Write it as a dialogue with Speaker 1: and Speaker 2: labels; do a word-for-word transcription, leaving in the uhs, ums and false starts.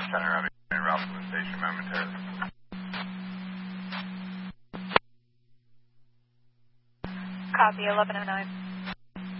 Speaker 1: Center, I'll be en route from the station momentarily.
Speaker 2: Copy, eleven oh nine.